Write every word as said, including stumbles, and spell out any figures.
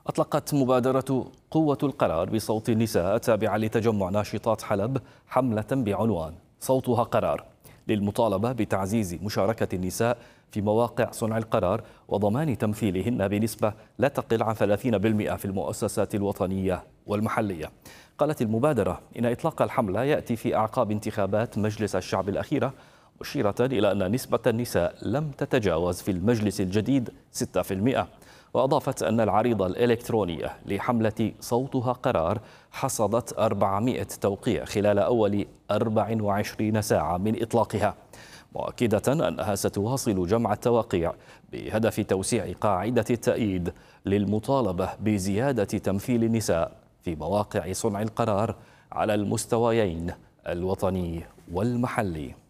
أطلقت مبادرة قوة القرار بصوت النساء التابعة لتجمع ناشطات حلب حملة بعنوان صوتها قرار للمطالبة بتعزيز مشاركة النساء في مواقع صنع القرار وضمان تمثيلهن بنسبة لا تقل عن ثلاثين بالمئة في المؤسسات الوطنية والمحلية. قالت المبادرة إن إطلاق الحملة يأتي في أعقاب انتخابات مجلس الشعب الأخيرة، مشيرة إلى أن نسبة النساء لم تتجاوز في المجلس الجديد ستة بالمئة. وأضافت أن العريضة الإلكترونية لحملة صوتها قرار حصدت أربعمئة توقيع خلال أول أربع وعشرين ساعة من إطلاقها، مؤكدة أنها ستواصل جمع التوقيع بهدف توسيع قاعدة التأييد للمطالبة بزيادة تمثيل النساء في مواقع صنع القرار على المستويين الوطني والمحلي.